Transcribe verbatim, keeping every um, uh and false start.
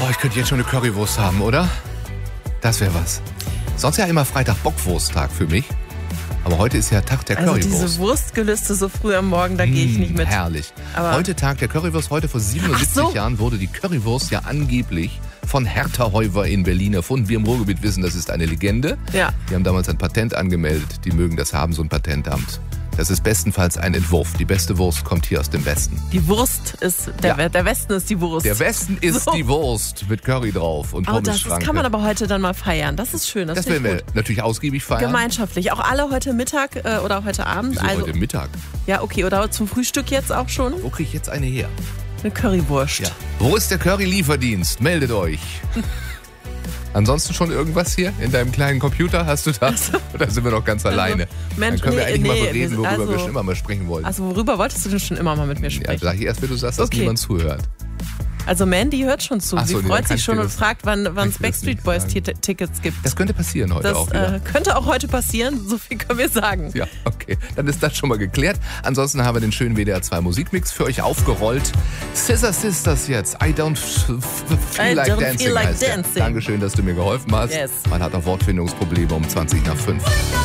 Oh, ich könnte jetzt schon eine Currywurst haben, oder? Das wäre was. Sonst ja immer Freitag Bockwursttag für mich. Aber heute ist ja Tag der Also Currywurst. diese Wurstgelüste so früh am Morgen, da gehe ich nicht mit. Herrlich. Aber heute Tag der Currywurst. Heute vor siebenundsiebzig Ach so. Jahren wurde die Currywurst ja angeblich von Hertha Heuwer in Berlin erfunden. Wir im Ruhrgebiet wissen, das ist eine Legende. Ja. Die haben damals ein Patent angemeldet. Die mögen das haben, so ein Patentamt. Das ist bestenfalls ein Entwurf. Die beste Wurst kommt hier aus dem Westen. Die Wurst ist, der, Ja. der Westen ist die Wurst. Der Westen ist So. die Wurst mit Curry drauf und Oh, das, das Pommesschranke. kann man aber heute dann mal feiern. Das ist schön. Das, Das finde werden ich wir gut. natürlich ausgiebig feiern. Gemeinschaftlich. Auch alle heute Mittag äh, oder heute Abend. Wieso also, heute Mittag? ja, okay. Oder zum Frühstück jetzt auch schon. Wo kriege ich jetzt eine her? Eine Currywurst. Ja. Wo ist der Curry-Lieferdienst? Meldet euch. Ansonsten schon irgendwas hier in deinem kleinen Computer? Hast du das? Oder sind wir noch ganz alleine? Mensch, Dann können wir nee, eigentlich nee, mal wir bereden, sind- worüber also- wir schon immer mal sprechen wollten. Also worüber wolltest du denn schon immer mal mit mir Ja, sprechen? sag ich erst, wenn du sagst, dass Okay. niemand zuhört. Also Mandy hört schon zu. Ach Sie so, nee, dann freut kann sich ich schon dir und das- fragt, wann kann wann ich es dir das Backstreet nicht Boys sagen. T- Tickets gibt. Das könnte passieren heute Das auch wieder. äh, könnte auch heute passieren, so viel können wir sagen. Ja, okay. Dann ist das schon mal geklärt. Ansonsten haben wir den schönen W D R zwei Musikmix für euch aufgerollt. Scissor Sisters jetzt. I don't f- f- feel I like don't dancing feel like heißt der. dancing. Dankeschön, dass du mir geholfen hast. Yes. Man hat auch Wortfindungsprobleme um zwanzig nach fünf.